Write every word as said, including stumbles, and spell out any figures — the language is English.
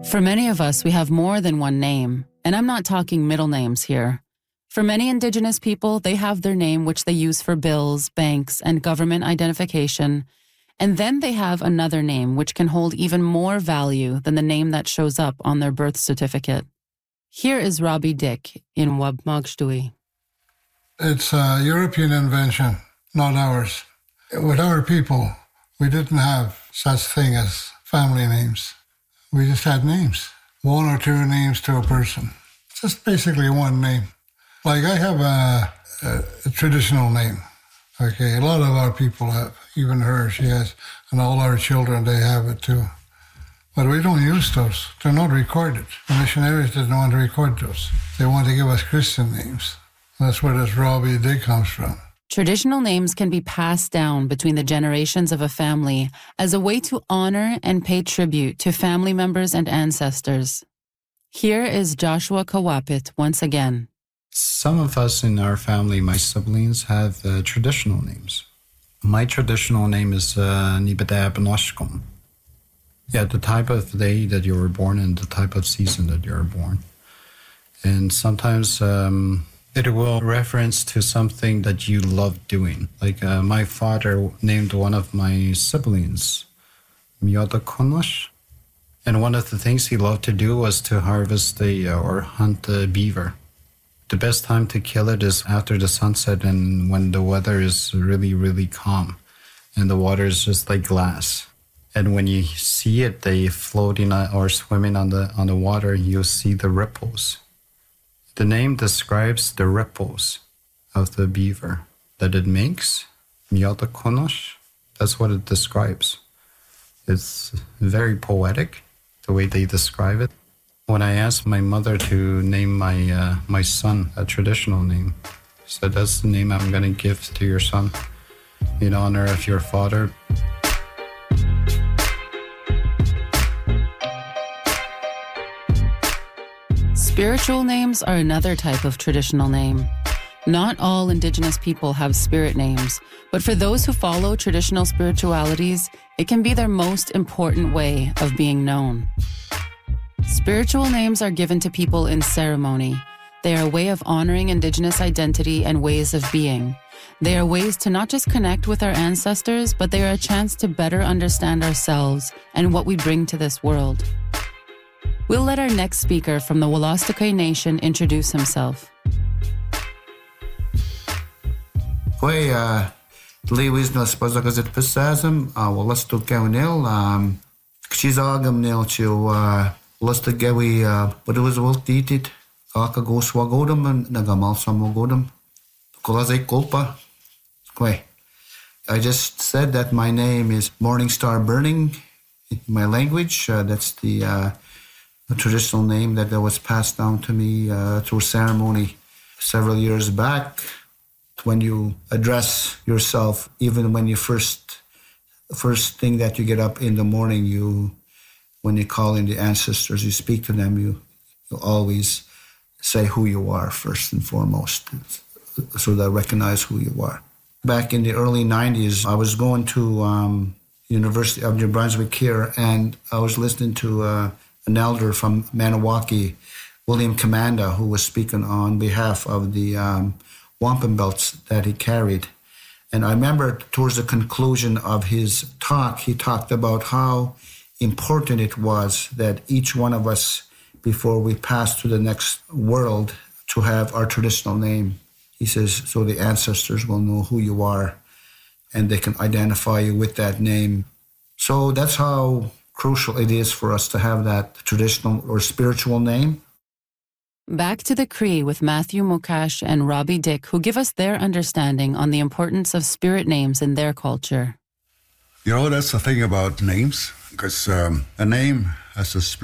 For many of us, we have more than one name, and I'm not talking middle names here. For many Indigenous people, they have their name which they use for bills, banks, and government identification, and then they have another name which can hold even more value than the name that shows up on their birth certificate. Here is Robbie Dick in Wabmagshtui. It's a European invention, not ours. With our people, we didn't have such thing as family names. We just had names, one or two names to a person. Just basically one name. Like I have a, a, a traditional name. Okay, a lot of our people have, even her, she has, and all our children, they have it too. But we don't use those. They're not recorded. The missionaries didn't want to record those. They want to give us Christian names. That's where this Robbie Dick comes from. Traditional names can be passed down between the generations of a family as a way to honor and pay tribute to family members and ancestors. Here is Joshua Kawapit once again. Some of us in our family, my siblings, have uh, traditional names. My traditional name is uh, Nibadab Noshkom. Yeah, the type of day that you were born and the type of season that you were born. And sometimes um, it will reference to something that you love doing. Like uh, my father named one of my siblings Miyota Konosh. And one of the things he loved to do was to harvest the, uh, or hunt the beaver. The best time to kill it is after the sunset and when the weather is really, really calm and the water is just like glass. And when you see it, they floating or swimming on the on the water, you'll see the ripples. The name describes the ripples of the beaver that it makes. Miyota Konosh, that's what it describes. It's very poetic, the way they describe it. When I asked my mother to name my uh, my son a traditional name, she said, that's the name I'm going to give to your son in honor of your father. Spiritual names are another type of traditional name. Not all Indigenous people have spirit names, but for those who follow traditional spiritualities, it can be their most important way of being known. Spiritual names are given to people in ceremony. They are a way of honoring Indigenous identity and ways of being. They are ways to not just connect with our ancestors, but they are a chance to better understand ourselves and what we bring to this world. We'll let our next speaker from the Wolastoqey Nation introduce himself. Hoi, uh, Lewis no spazakazit pesazim, uh, Wolastoqey nil, um, kshizagam nil to, uh, Wolastoqey, uh, but it was well dated, Aka go swagodam and nagamal samogodam, Kolazay Kolpa. Hoi. I just said that my name is Morning Star Burning in my language. Uh, that's the, uh, a traditional name that was passed down to me uh, through ceremony several years back. When you address yourself, even when you first, first thing that you get up in the morning, you, when you call in the ancestors, you speak to them, you, you always say who you are first and foremost, so they recognize who you are. Back in the early nineties, I was going to um, University of New Brunswick here, and I was listening to uh, an elder from Maniwaki, William Commanda, who was speaking on behalf of the um, wampum belts that he carried. And I remember towards the conclusion of his talk, he talked about how important it was that each one of us, before we pass to the next world, to have our traditional name. He says, so the ancestors will know who you are and they can identify you with that name. So that's how crucial it is for us to have that traditional or spiritual name. Back to the Cree with Matthew Mokash and Robbie Dick, who give us their understanding on the importance of spirit names in their culture. You know, that's the thing about names, because um, a name has a spirit.